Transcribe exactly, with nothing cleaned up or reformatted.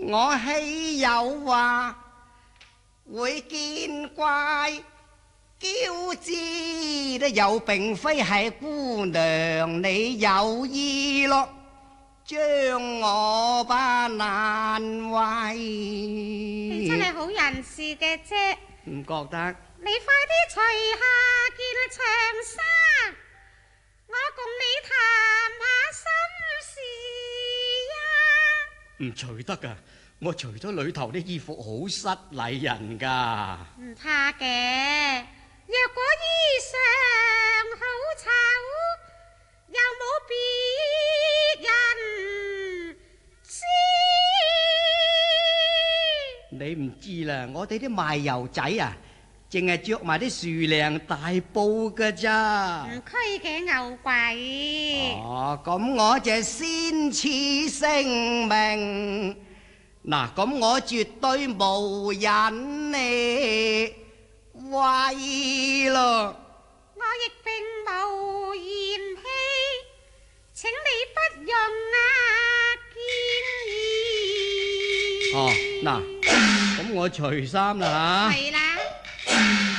我豈有話會見怪嬌枝，又並非係姑娘你有意咯，將我把難為。 你真係好人事嘅啫， 唔覺得？ 你快啲除下件長衫，我共你談下心事啊！ 唔除得噶，我除咗裏頭啲衣服好失禮人噶。 唔怕嘅，若果衣裳好醜，又冇別人知。 你唔知啦，我哋啲賣油仔啊，淨係着埋啲樹靚大布噶咋。 唔拘嘅牛鬼。 哦，咁我就先賜聲明。嗱，咁我絕對無忍你威咯。 我亦並無嫌棄，請你不用啊建議。 哦，嗱，咁我除衫啦吓。 係啦。